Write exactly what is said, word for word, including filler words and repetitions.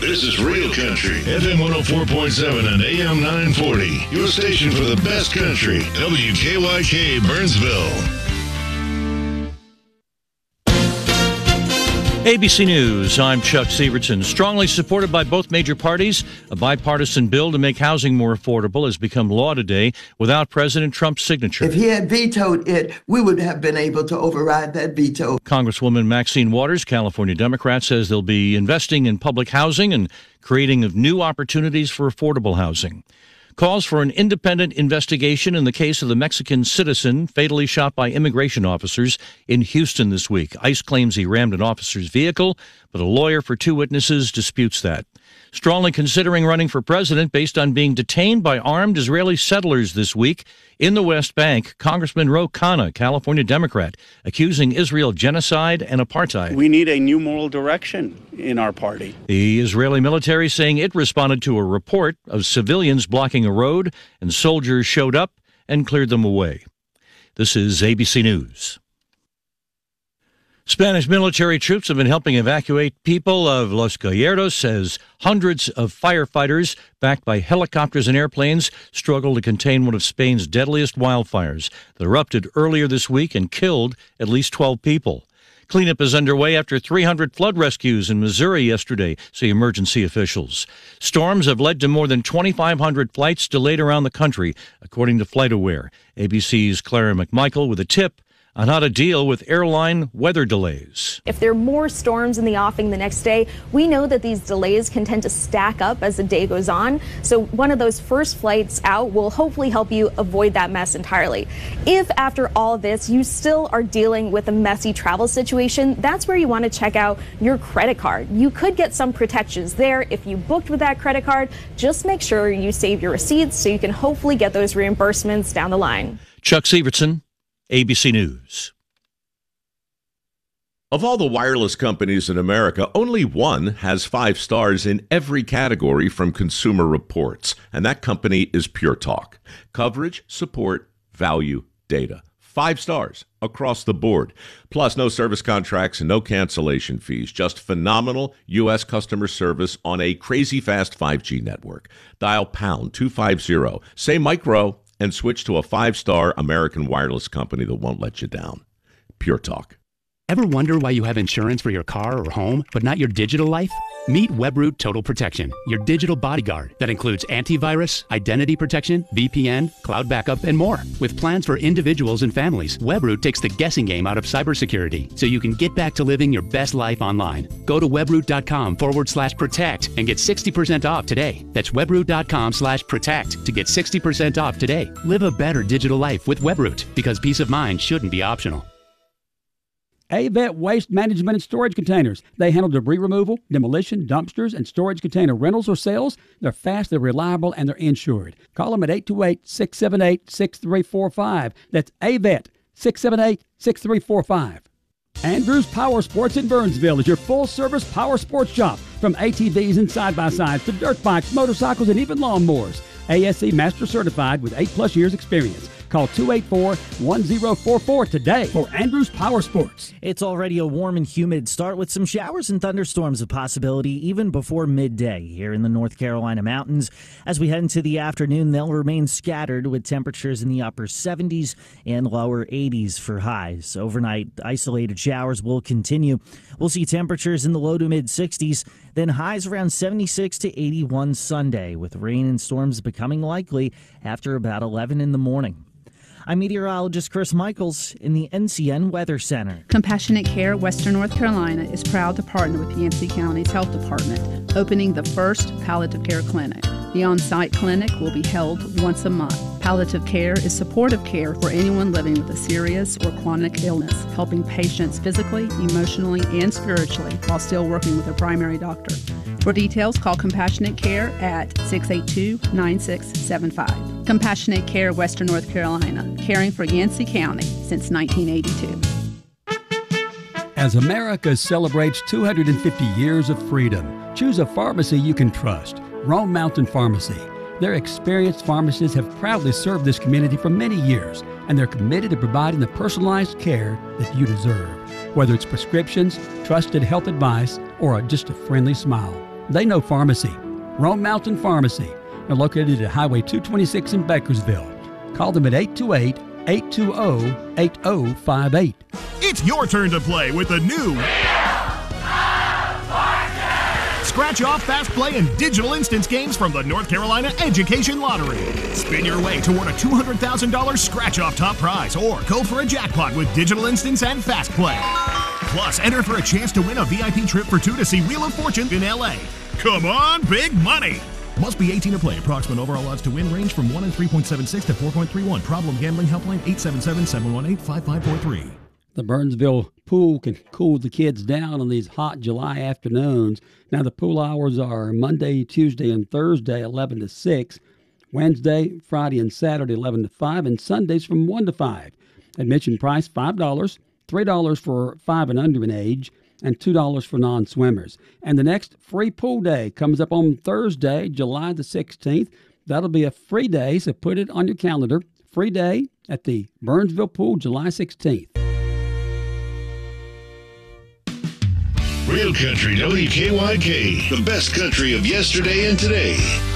This is Real Country, F M one oh four point seven and A M nine forty. Your station for the best country, W K Y K Burnsville. A B C News, I'm Chuck Sievertson. Strongly supported by both major parties, a bipartisan bill to make housing more affordable has become law today without President Trump's signature. If he had vetoed it, we would have been able to override that veto. Congresswoman Maxine Waters, California Democrat, says they'll be investing in public housing and creating of new opportunities for affordable housing. Calls for an independent investigation in the case of the Mexican citizen fatally shot by immigration officers in Houston this week. ICE claims he rammed an officer's vehicle, but a lawyer for two witnesses disputes that. Strongly considering running for president based on being detained by armed Israeli settlers this week in the West Bank, Congressman Ro Khanna, California Democrat, accusing Israel of genocide and apartheid. We need a new moral direction in our party. The Israeli military saying it responded to a report of civilians blocking a road, and soldiers showed up and cleared them away. This is A B C News. Spanish military troops have been helping evacuate people of Los Gallardos as hundreds of firefighters, backed by helicopters and airplanes, struggle to contain one of Spain's deadliest wildfires that erupted earlier this week and killed at least twelve people. Cleanup is underway after three hundred flood rescues in Missouri yesterday, say emergency officials. Storms have led to more than twenty-five hundred flights delayed around the country, according to FlightAware. A B C's Clara McMichael with a tip on how to deal with airline weather delays. If there are more storms in the offing the next day, we know that these delays can tend to stack up as the day goes on. So one of those first flights out will hopefully help you avoid that mess entirely. If after all this you still are dealing with a messy travel situation, that's where you want to check out your credit card. You could get some protections there if you booked with that credit card. Just make sure you save your receipts so you can hopefully get those reimbursements down the line. Chuck Sievertson, A B C News. Of all the wireless companies in America, only one has five stars in every category from Consumer Reports, and that company is Pure Talk. Coverage, support, value, data. Five stars across the board. Plus, no service contracts and no cancellation fees. Just phenomenal U S customer service on a crazy fast five G network. Dial pound two fifty, say micro, and switch to a five-star American wireless company that won't let you down. Pure Talk. Ever wonder why you have insurance for your car or home, but not your digital life? Meet Webroot Total Protection, your digital bodyguard that includes antivirus, identity protection, V P N, cloud backup, and more. With plans for individuals and families, Webroot takes the guessing game out of cybersecurity so you can get back to living your best life online. Go to webroot.com forward slash protect and get sixty percent off today. That's webroot.com slash protect to get sixty percent off today. Live a better digital life with Webroot, because peace of mind shouldn't be optional. Avet Waste Management and Storage Containers. They handle debris removal, demolition, dumpsters, and storage container rentals or sales. They're fast, they're reliable, and they're insured. Call them at eight two eight, six seven eight, six three four five. That's Avet, six seven eight, six three four five. Andrews Power Sports in Burnsville is your full-service power sports shop. From A T Vs and side-by-sides to dirt bikes, motorcycles, and even lawnmowers. A S C Master Certified with eight-plus years experience. Call two eight four, one zero four four today for Andrews Power Sports. It's already a warm and humid start with some showers and thunderstorms a possibility even before midday here in the North Carolina mountains. As we head into the afternoon, they'll remain scattered with temperatures in the upper seventies and lower eighties for highs. Overnight, isolated showers will continue. We'll see temperatures in the low to mid sixties, then highs around seventy-six to eighty-one Sunday, with rain and storms becoming likely after about eleven in the morning. I'm meteorologist Chris Michaels in the N C N Weather Center. Compassionate Care Western North Carolina is proud to partner with Yancey County's Health Department, opening the first palliative care clinic. The on-site clinic will be held once a month. Palliative care is supportive care for anyone living with a serious or chronic illness, helping patients physically, emotionally, and spiritually while still working with their primary doctor. For details, call Compassionate Care at six eight two, nine six seven five. Compassionate Care Western North Carolina, caring for Yancey County since nineteen eighty-two. As America celebrates two hundred fifty years of freedom, choose a pharmacy you can trust. Rome Mountain Pharmacy. Their experienced pharmacists have proudly served this community for many years, and they're committed to providing the personalized care that you deserve. Whether it's prescriptions, trusted health advice, or just a friendly smile, They know pharmacy. Rome Mountain Pharmacy. They're located at Highway two twenty-six in Bakersville. Call them at eight two eight, eight two zero, eight zero five eight. It's your turn to play with the new Scratch Off, Fast Play, and Digital Instance games from the North Carolina Education Lottery. Spin your way toward a two hundred thousand dollars Scratch Off top prize or go for a jackpot with Digital Instance and Fast Play. Plus, enter for a chance to win a V I P trip for two to see Wheel of Fortune in L A. Come on, big money! Must be eighteen to play. Approximate overall odds to win range from one in three point seven six to four point three one. Problem gambling helpline eight seven seven, seven one eight, five five four three. The Burnsville pool can cool the kids down on these hot July afternoons. Now, the pool hours are Monday, Tuesday, and Thursday, eleven to six. Wednesday, Friday, and Saturday, eleven to five. And Sundays from one to five. Admission price, five dollars. three dollars for five and under in age, and two dollars for non-swimmers. And the next free pool day comes up on Thursday, July the sixteenth. That'll be a free day, so put it on your calendar. Free day at the Burnsville Pool, July sixteenth. Real Country W K Y K, the best country of yesterday and today.